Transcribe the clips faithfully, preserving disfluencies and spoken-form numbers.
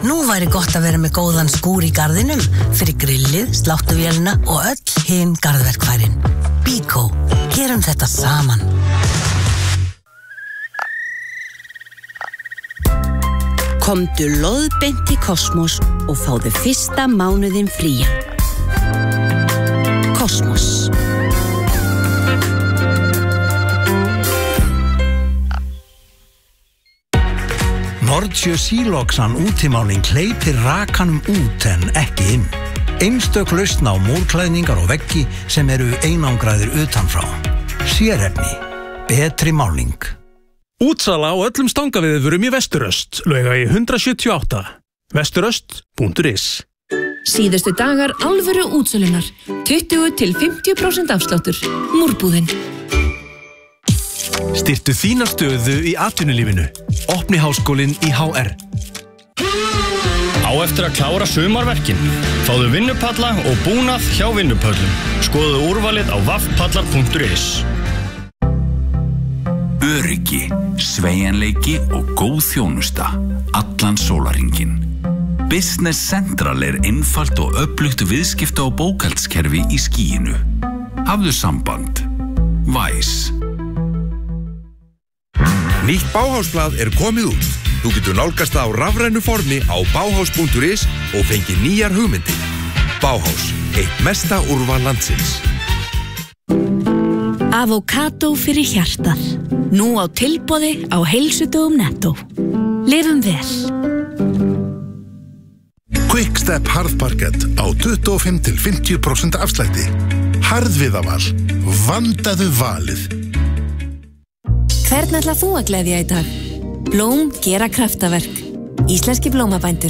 Nú væri gott að vera með góðan skúr í garðinum fyrir grillið, sláttuvélina og öll hin garðverkfærin. Bíkó, gerum þetta saman. Komdu loðbeint í Kosmos og fáðu fyrsta mánuðinn fría. Kosmos. Nordsjö Siloxan útimáling hleypir rakanum út en ekki inn. Einstök lausn á múrklæðningar og veggi sem eru einangraðir utanfrá. Sérefni. Betri máling. Útsala á öllum stangaviðvörum í Vesturöst, Laugavegi hundrað sjötíu og átta. vesturöst punktur is. Síðustu dagar alvöru útsölunar. tuttugu til fimmtíu prósent afsláttur. Múrbúðin. Styrktu þína stöðu í atvinnulífinu. Opni háskólinn í H R. Á eftir að klára sumarverkin. Fáðu vinnupalla og búnað hjá vinnupöllum. Skoðu úrvalið á vaffpallar punktur is. Öryggi, sveigjanleiki og góð þjónusta. Allan sólarhringinn. Business Central er einfalt og öflugt viðskipta- og bókhaldskerfi í skýinu. Hafðu samband. Væs. Nýtt Bauhausblað er komið út. Þú getur nálgast það á rafrænu formi á bauhaus punktur is og fengið nýjar hugmyndir. Bauhaus, eitt mesta úrval landsins. Avokado fyrir hjartað. Nú á tilboði á heilsudögum Netto. Lifum vel. Quickstep harðparkett á tuttugu og fimm til fimmtíu prósent afslætti. Harðviðaval. Vandaðu valið. Hvern ætlar þú að gleðja í dag? Blóm gera kraftaverk. Íslenski blómabændur.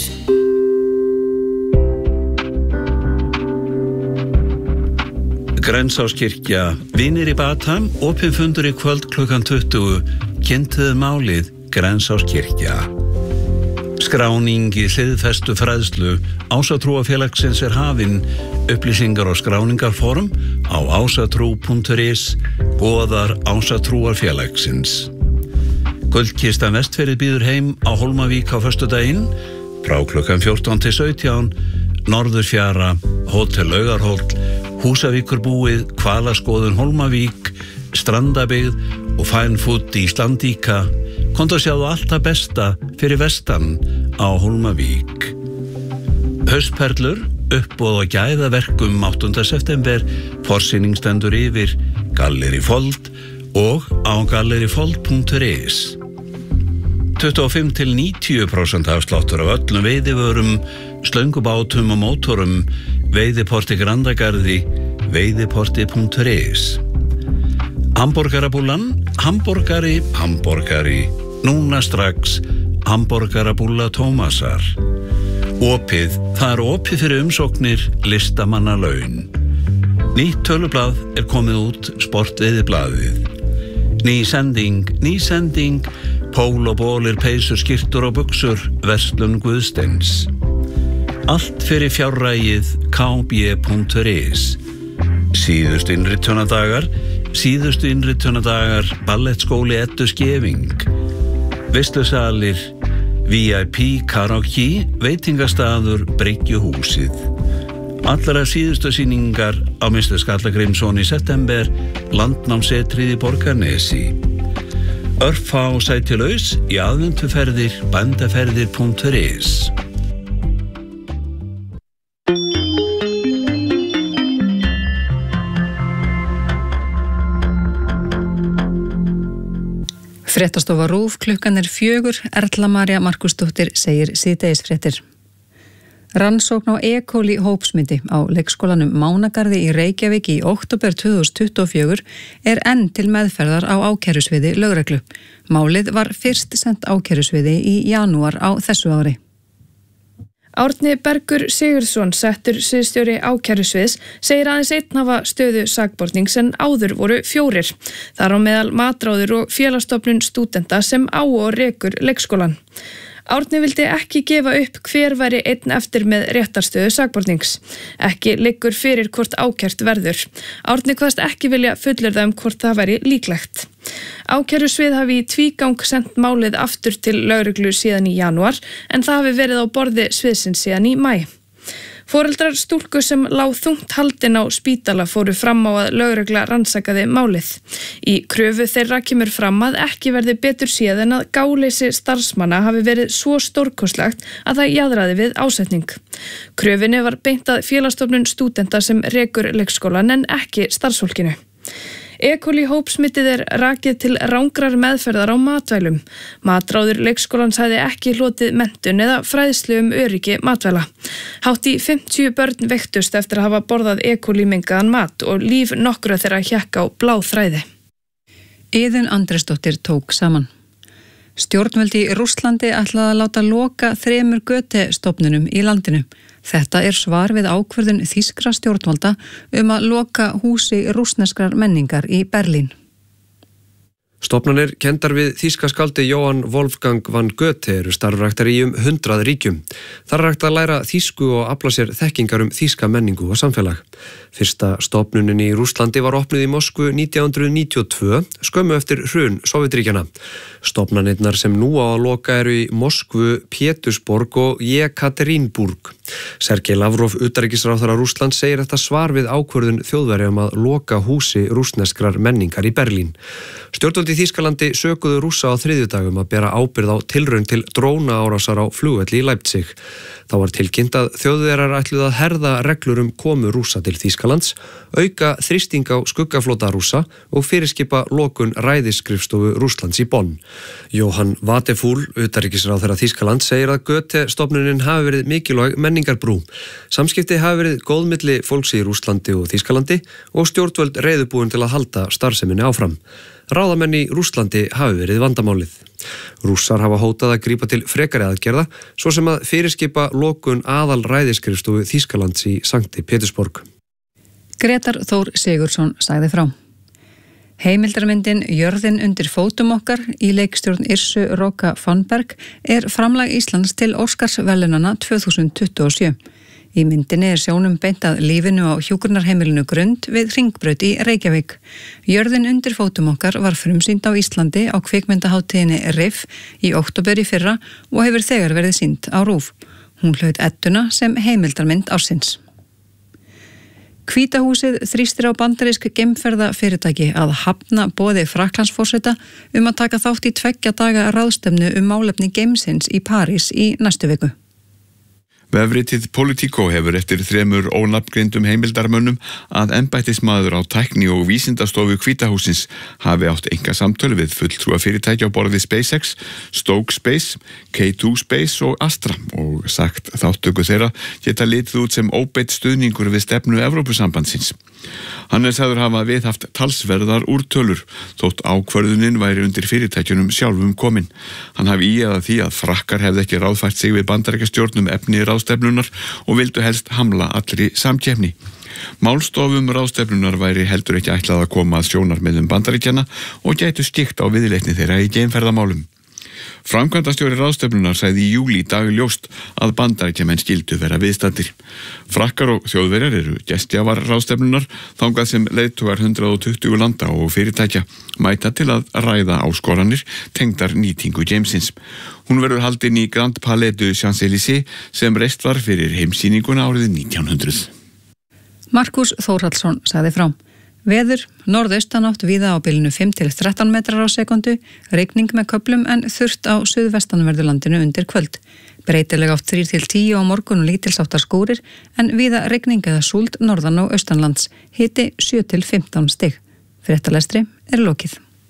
Grensáskirkja, vinir í bata, opinn fundur í kvöld klukkan tuttugu, kynntuðu málið Grensáskirkja. Skráning í hliðfestu fræðslu Ásatrúarfélagsins er hafin, upplýsingar og skráningarform á ásatrú punktur is, boðar Ásatrúarfélagsins. Gullkistan Vestfirðir býður heim á Hólmavík á föstudaginn, frá klukkan fjórtán til sautján, Norðurfjara, Hótel Laugarholt, Húsavíkurbúið, Hvalaskoðun Hólmavík, Strandabyggð og Fine Food í Slandíka. Komdu að sjáðu allt það besta fyrir vestan á Hólmavík. Haustperlur, uppboð og gæðaverkum áttunda september, forsýning stendur yfir Galleri Fold og á gallerifold punktur is. tuttugu og fimm til níutíu prósent afsláttur af öllum veiðivörum, slöngubátum og mótorum, veiðiporti Grandagarði, veiðiporti punktur is. Hamborgarabúlan, hamborgari, hamborgari, núna strax, hamborgarabúla Tómasar. Opið, það er opið fyrir umsóknir listamanna laun. Nýtt tölublað er komið út, sportveiðiblaðið. Ný sending, ný sending, pól og bólir, peysur, skyrtur og buxur, verslun Guðsteins. Allt fyrir fjárrægið k b punktur is. Síðustu innrittunadagar, síðustu innrittunadagar, ballettskóli Eddu Skeving. Veislusalir, V I P karaoke, veitingastaður Bryggjuhúsið. Allra síðustu sýningar á mister Skalla Grímsson í september, Landnámsetrið í Borgarnesi. Örfá sæti laus í aðventuferðir bændaferðir punktur is. Fréttastofa RÚV, klukkan er fjögur, Erla María Markusdóttir segir síðdegisfréttir. Rannsókn á E. coli hópsmiti á leikskólanum Mánagarði í Reykjavík í október tvö þúsund tuttugu og fjögur er enn til meðferðar á ákærusviði lögreglu. Málið var fyrst sent ákærusviði í janúar á þessu ári. Árni Bergur Sigurðsson, settur sviðsstjóri ákærusviðs, segir aðeins einn hafa stöðu sakbornings en áður voru fjórir. Þar á meðal matráður og félagsstofnun stúdenta sem á og rekur leikskólan. Árni vildi ekki gefa upp hver væri einn eftir með réttarstöðu sakbornings. Ekki liggur fyrir hvort ákært verður. Árni kvaðst ekki vilja fullyrða um hvort það væri líklegt. Ákærusvið hafi í tvígang sent málið aftur til lögreglu síðan í janúar en það hafi verið á borði sviðsins síðan í maí. Foreldrar stúlku sem lá þungt haldin á spítala fóru fram á að lögregla rannsakaði málið. Í kröfu þeirra kemur fram að ekki verði betur séð en að gáleysi starfsmanna hafi verið svo stórkostlegt að það jaðraði við ásetning. Kröfinni var beint að Félagsstofnun stúdenta sem rekur leikskólan en ekki starfsfólkinu. E. coli hópsmitið er rakið til rangrar meðferðar á matvælum. Matráður leikskólans hafði ekki hlotið menntun eða fræðslu um öryggi matvæla. Hátt í fimmtíu börn veiktust eftir að hafa borðað E. coli mengaðan mat og líf nokkra þeirra hékk á bláþræði. Iðunn Andrésdóttir tók saman. Stjórnvöld í Rússlandi ætlaði að láta loka þremur Goethe-stofnunum í landinu. Þetta er svar við ákvörðun þýskra stjórnvalda um að loka húsi rússneskrar menningar í Berlín. Stofnanir kenndar við þýska skáldi Johann Wolfgang van Goethe eru starfræktar í um hundrað ríkjum. Þar er hægt að læra þýsku og afla sér þekkingar um þýska menningu og samfélag. Fyrsta stofnunin í Rússlandi var opnuð í Moskvu nítján hundruð níutíu og tvö, skömmu eftir hrun Sovétríkjanna. Stofnanirnar sem nú á að loka eru í Moskvu, Pétursborg og Jekaterinburg. Sergej Lavrov, utanríkisráðherra Rússlands, segir þetta svar við ákvörðun Þjóðverja um að loka húsi rússneskrar menningar í Berlín. Stjórnvöld í Þýskalandi sökuðu Rússa á þriðjudagum að bera ábyrgð á tilraun til drónaárásar á flugvelli í Leipzig. Þá var tilkynnt að Þjóðverjar ætluðu að herða reglur um komu Rússa til Þýskalands, auka þrýsting á skuggaflota Rússa og fyrirskipa lokun ræðisskrifstofu Rússlands í Bonn. Johann Wadefull, utanríkisráðherra Þýskalands, segir að Goethe-stofnunin hafi verið mikilvæg menningarbrú. Samskipti hafi verið góð milli fólks í Rússlandi og Þýskalandi og stjórnvöld reiðubúin til að halda starfseminni áfram. Ráðamenn í Rússlandi hafi verið vandamálið. Rússar hafa hótað að grípa til frekari aðgerða, svo sem að fyrirskipa lokun aðal ræðisskrifstofu Þýskalands í Sankti Pétursborg. Grétar Þór Sigurðsson sagði frá. Heimildarmyndin Jörðin undir fótum okkar í leikstjórn Yrsu Róka Fannberg er framlag Íslands til Óskarsverðlaunanna tvö þúsund tuttugu og sjö. Í myndinni er sjónum beint að lífinu á hjúkrunarheimilinu Grund við Hringbraut í Reykjavík. Jörðin undir fótum okkar var frumsýnd á Íslandi á kvikmyndaháttíðinni R I F í október í fyrra og hefur þegar verið sýnd á RÚV. Hún hlaut edduna sem heimildarmynd ársins. Hvíta húsið þrýstir á bandarísk geimferðafyrirtæki að hafna boði Frakklandsforseta um að taka þátt í tveggja daga ráðstefnu um málefni geimsins í París í næstu viku. Vefritið Politico hefur eftir þremur ónafngreindum heimildarmönnum að embættismaður á tækni- og vísindastofu Hvíta hússins hafi átt enga samtölu við fulltrúa fyrirtækja á borði SpaceX, Stoke Space, K tvö Space og Astra og sagt þáttöku þeirra geta litið út sem óbeitt stuðningur við stefnu Evrópusambandsins. Hann er sagður hafa viðhaft talsverðar úrtölur, þótt ákvörðunin væri undir fyrirtækjunum sjálfum komin. Hann hafi íað að því að Frakkar hefði ekki ráðfært sig við bandaríkjastjórnum efni ráðstefnunar og vildu helst hamla allri samkeppni. Málstofum ráðstefnunar væri heldur ekki ætlað að koma að sjónarmiðum Bandaríkjanna og gætu skikt á viðleitni þeirra í geimferðamálum. Framkvæmdastjóri ráðstefnunar sagði í júlí í dag ljóst að Bandaríkjamenn skyldu vera viðstaddir. Frakkar og Þjóðverjar eru gestgjafar ráðstefnunar þangað sem leiðtogar hundrað tuttugu landa og fyrirtækja mæta til að ræða áskoranir tengdar nýtingu geimsins. Hún verður haldin í Grand Palais de Champs-Élysées sem reist var fyrir heimsýninguna árið nítján hundruð. Markus Þórhallsson sagði frá. Veður, norðaustanátt víða á bilinu fimm til þrettán metrar á sekundu, rigning með köflum en þurrt á suðvestanverðurlandinu undir kvöld. Breytileg átt þrír til tíu á morgun og lítilsháttar skúrir en víða rigning eða súld norðan og austanlands, hiti sjö til fimmtán stig. Fréttalestri er lokið.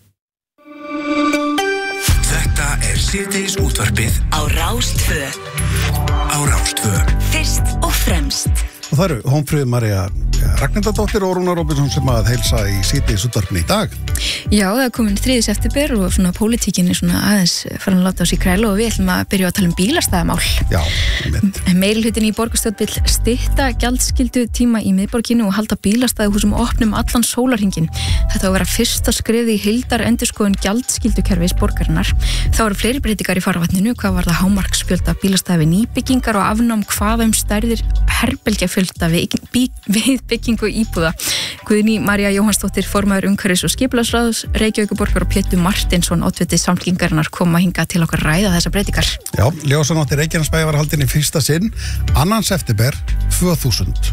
Þetta er síðdegis útvarpið á Rás tvö. Á Rás tvö. Fyrst og fremst. Og það eru Hómfríður María Ragnhildardóttir og Rúnar Róbertsson sem að heilsa í síðdegis útvarpinu í dag. Já, það er komin þriðji september og svona pólitíkin er svona aðeins farin að láta á sig kræla og við ætlum að byrja að tala um bílastæðamál. Já, einmitt. Meirihlutin í borgarstjórn vill stytta gjaldskyldu tíma í miðborginu og halda bílastæðahúsum opnum allan sólarhringinn. Þetta á að vera fyrsta skrefið í heildar endurskoðun gjaldskyldukerfis borgarinnar. Þá eru fleiri breytingar í farvatninu, hvað var það hámarksfjölda bílastæða við nýbyggingar og afnám hvað um stærðir herbergjafjölda við, við byggingu íbúða. Guðný María Jóhannsdóttir, formaður umhverfis og skipulagsráðs Reykjavíkurborgar og Pétur Martinsson, oddviti Samfylkingarinnar, koma hingað til okkar ræða þessa breytingar. Já, ljósanótti Reykjanesbæjar var haldin í fyrsta sinn, annan september tvö þúsund.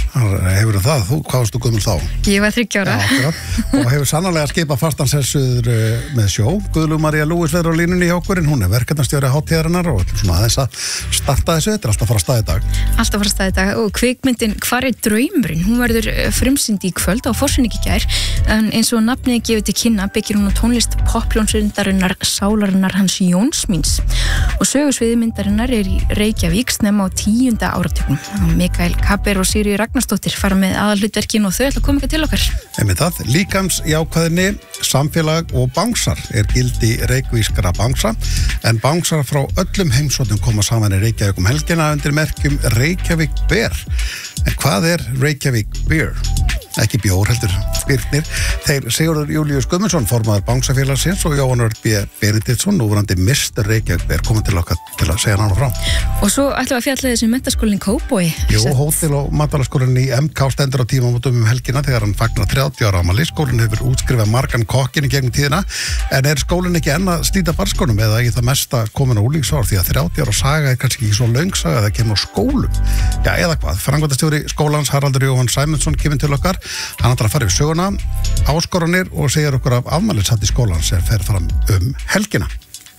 Hefur það, þú, hvað varst þú gömul þá? Ég var þriggja ára. Já, og hefur sannarlega skipað fastansessuður með sjó. Guðlaug María Lúis verður á línunni hjá okkur, en hún er verkefnastjóri hátíðarinnar og svona aðeins að starta þessu, þetta er alltaf að fara að stað í dag. Alltaf að fara að stað í dag og kvikmyndin Hvar er draumurinn? Hún verður frumsýnd í kvöld á Fossvogi í gær, en eins og nafnið gefið til kynna byggir hún á tónlist poppljónsundarinnar Sálarinnar Hans Jónsmíns og sögusviði myndarinnar er í Reykjavík snemma á tíunda áratugnum. Mikael Kapper og Sigríður Ragnarsdóttir fara með aðalhlutverkin og þau ætla að koma ekki til okkar. Einmitt það, líkams jákvæðinni, samfélag og bánsar er gildi reykvískra bánsa, en bánsar frá öllum heimsóknum koma saman í Reykjavík um helgina undir merkjum Reykjavík Beer. En hvað er Reykjavík Beer? Ekki bjór heldur Birnir. Þeir Sigurður Júlíus Guðmundsson, formaður bánsafélagsins og Jóhann Örn B. Benediktsson, núverandi mister Reykjavík Beer, komið til okkar til að segja nána frá. Og svo ætlum við að fjalla þessi menntaskólinn Kópavogi. Jú, hótel og matvælaskólinn í M K stendur á tímamótum um helgina þegar hann fagnar þrjátíu ára afmæli. Skólinn hefur útskrifað margan kokkin í gegnum tíðina, en er skólinn ekki enn að slíta barnsskónum eða ekki það mesta komin á úlíksár því að þrjátíu ára saga er kannski ekki svo löng saga að það kemur á skólum. Já, eða hvað? Framkvæmdastjóri skólans Haraldur Jóhann Sæmundsson kemur til okkar. Hann ætlar að fara yfir söguna, áskoranir og segir okkur af afmælishátíð skólans sem fer fram um helgina.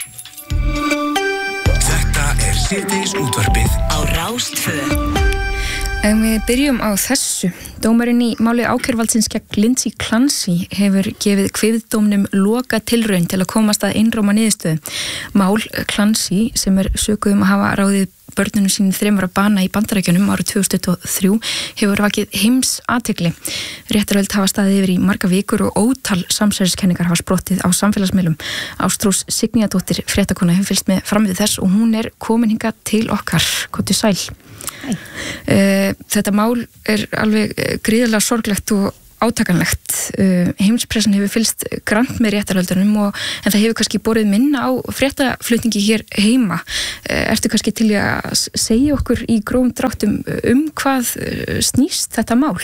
Þetta er síðdegis útvarpið á Rás tvö. En við byrjum á þessu. Dómarinn í máli ákæruvaldsins gegn Lindsay Clancy hefur gefið kviðdómnum loka tilraun til að komast að einróma niðurstöðu. Mál Clancy, sem er sökuð um að hafa ráðið börnunum sínum þremur að bana í Bandaríkjunum árið tvö þúsund tuttugu og þrjú, hefur vakið heims athygli. Réttarhöld hafa staðið yfir í marga vikur og ótal samsæriskenningar hafa sprottið á samfélagsmiðlum. Ástrós Signýjadóttir, fréttakona, hefur fylgst með framvið þess og hún er komin hingað til okkar. Komdu sæl. Uh, þetta mál er alveg gríðarlega sorglegt og átakanlegt. Uh, heimspressan hefur fylgst grannt með réttarhöldunum og, en það hefur kannski borið minna á fréttaflutningi hér heima. Uh, ertu kannski til að segja okkur í grófum dráttum um hvað snýst þetta mál?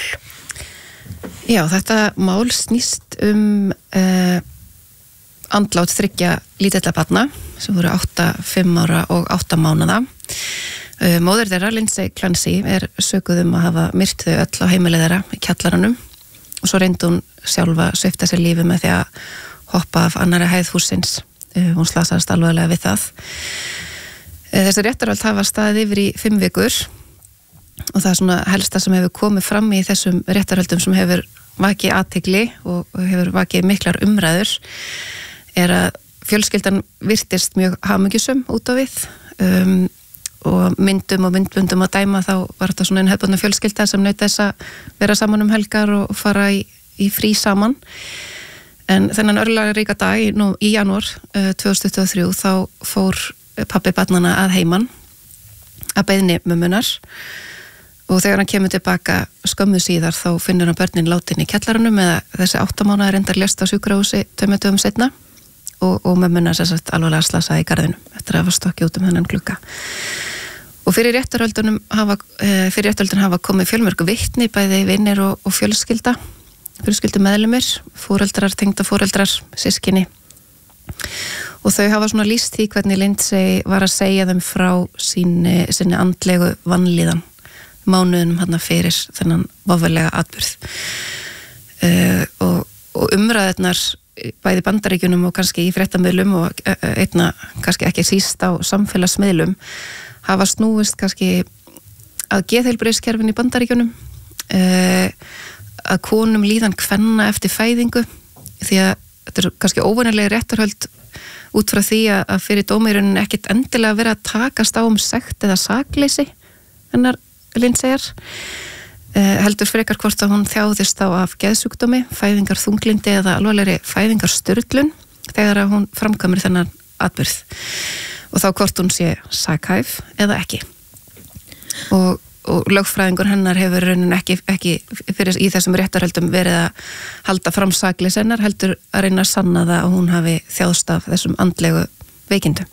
Já, þetta mál snýst um uh, andlát þriggja lítilla barna sem voru átta, fimm ára og átta mánaða. Uh, móðir þeirra, Lindsay Clancy, er sökuð um að hafa myrt þau öll á heimilið þeirra í kjallaranum og svo reyndi hún sjálfa að svipta sér lífi með því að hoppa af annarri hæð hússins. Uh, hún slasaðist alvarlega við það. Uh, þessi réttarhöld hafa staðið yfir í fimm vikur og það er svona helsta sem hefur komið fram í þessum réttarhöldum sem hefur vakið athygli og hefur vakið miklar umræður er að fjölskyldan virtist mjög hamingjusöm út á við. Um, og myndum og myndbundum að dæma þá var þetta svona einn hefðbundna fjölskylda sem naut þess að vera saman um helgar og fara í, í frí saman. En þennan örlagaríka dag í, nú, í janúar uh, tvö þúsund tuttugu og þrjú þá fór pabbi barnanna að heiman að beiðni mömmunar og þegar hann kemur tilbaka skömmu síðar þá finnur hann börnin látin í kjallaranum eða þessi átta mánaða reyndar lést á sjúkrahúsi tveimur dögum seinna og, og mömmunar sem sagt alvarlega slasaði í garðinum eftir að hafa stokkið út um þennan glugga. Og fyrir réttarhöldunum hafa, fyrir réttarhöldun hafa komið fjölmörg vitni, bæði vinnir og, og fjölskylda, fjölskyldu meðlumir, fóreldrar, tengda fóreldrar, sískinni. Og þau hafa svona lýst því hvernig Lindsay var að segja þeim frá síni, síni andlegu vanlíðan, mánuðunum hann fyrir þennan vovelega atburð. Uh, og, og umræðirnar bæði Bandaríkjunum og kannski í fréttamiðlum og einna kannski ekki síst á samfélagsmiðlum hafa snúist kannski að geðheilbrigðiskerfinu í Bandaríkjunum, uh, að konum líðan kvenna eftir fæðingu, því að þetta er kannski óvanlega réttarhöld út frá því að, að fyrir dómurinn ekkit endilega vera að takast á um sekt eða sakleysi hennar Lindsayar. Uh, heldur frekar hvort að hún þjáðist þá af geðsjúkdómi, fæðingar þunglindi eða alvarlegri fæðingar styrlun þegar að hún framkvæmir þennan atburð. Og þá hvort hún sé sakhæf eða ekki. Og, og lögfræðingur hennar hefur raunin ekki, ekki fyrir í þessum réttarhöldum verið að halda fram sakleys hennar, heldur að reyna að sanna það að hún hafi þjáðst af þessum andlegu veikindum.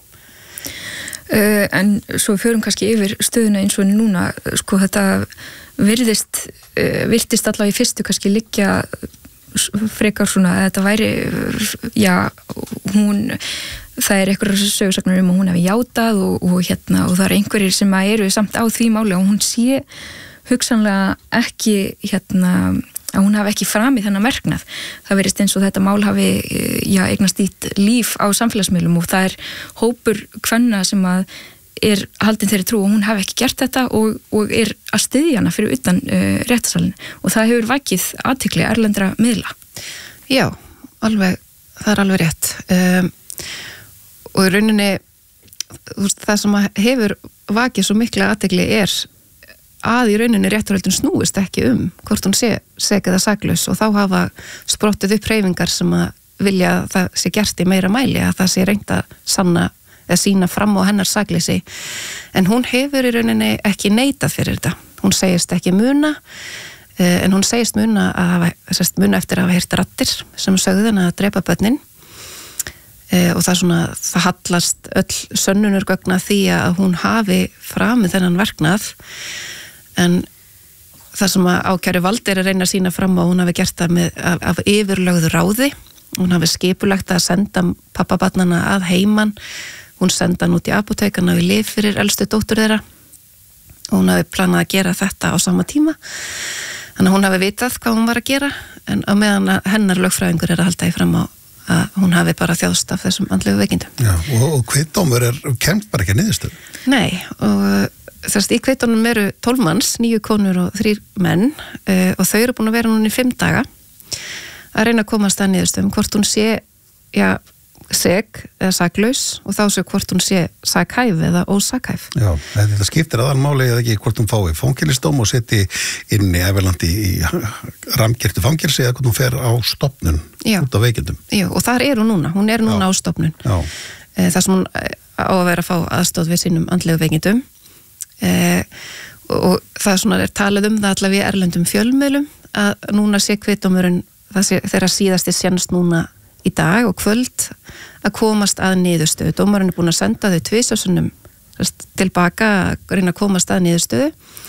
Uh, en svo förum kannski yfir stöðuna eins og núna, sko þetta virðist, uh, virtist allavega í fyrstu kannski liggja frekar svona að þetta væri, já, hún, það er einhverjar sögursagnar um að hún hefði játað og, og hérna, og það er einhverjir sem eru samt á því máli og hún sé hugsanlega ekki, hérna, að hún hafi ekki framið þennan verknað. Það verist eins og þetta mál hafi, já, eignast ítt líf á samfélagsmiðlum og það er hópur kvenna sem að er haldin þeirri trú og hún hafi ekki gert þetta og, og er að styðja hana fyrir utan uh, réttasalinn og það hefur vakið athygli erlendra miðla. Já, alveg, það er alveg rétt. Um, og í rauninni, það sem hefur vakið svo mikla athygli er að í rauninni réttarhöldin snúist ekki um hvort hún sé sek eða saklaus og þá hafa sprottið upp hreyfingar sem að vilja að það sé gert í meira mæli, að það sé reynt að sanna eða sína fram á hennar sakleysi en hún hefur í rauninni ekki neitað fyrir þetta. Hún segist ekki muna en hún segist muna, að, sest, muna eftir að hafa heyrt raddir sem sögðu henni að drepa börnin og það, svona, það hallast öll sönnunargögn að því að hún hafi framið þennan verknað en það sem að ákæru vald er að reyna að sína fram á hún hafi gert það með, af, af yfirlögðu ráði, hún hafi skipulagt að senda pappabarnana að heiman, hún senda hann út í apótekana við lyf fyrir elstu dóttur þeirra og hún hafi planað að gera þetta á sama tíma þannig að hún hafi vitað hvað hún var að gera en á meðan hennar lögfræðingur er að halda í fram á að hún hafi bara þjáðst af þessum andlegu veikindum. Já, og, og kviðdómur er kemd bara ekki niðurstöð? Nei, og þess í kviðdómnum eru tólf manns, níu konur og þrír menn uh, og þau eru búin að vera núna í fimm daga að reyna að komast að niðurstöðum hvort hún sé, já, sek eða saklaus og þá sé hvort hún sé sakhæf eða ósakhæf. Já, þetta skiptir aðalmáli eða ekki hvort hún fái fangelsisdóm og seti inn í Everlandi í ramgirtu fangelsi eða hvort hún fer á stofnun Já. Út á veikindum. Já, og þar er hún núna, hún er núna Já. á stofnun. Já. Það sem hún á að vera að fá aðstóð við sínum andlegu veikindum eh, og það svona er talað um það allavega í erlendum fjölmiðlum að núna sé kviðdómurinn það sé þeirra síðasti sénst núna í dag og kvöld að komast að niðurstöðu. Dómarinn er búin að senda þau tvisvarsinnum tilbaka að reyna að komast að niðurstöðu